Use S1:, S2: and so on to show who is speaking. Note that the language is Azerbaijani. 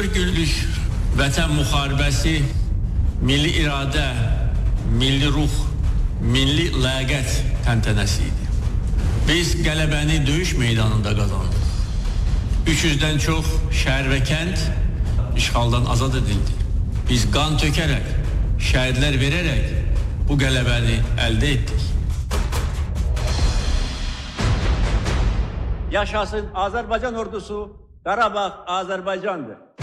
S1: 24 günlük vətən müharibəsi milli iradə, milli ruh, milli ləyaqət təntənəsi idi. Biz qələbəni döyüş meydanında qazandıq. 300-dən çox şəhər və kənd işğaldan azad edildi. Biz qan tökərək, şəhidlər verərək bu qələbəni əldə etdik.
S2: Yaşasın Azərbaycan ordusu, Qarabağ Azərbaycandır.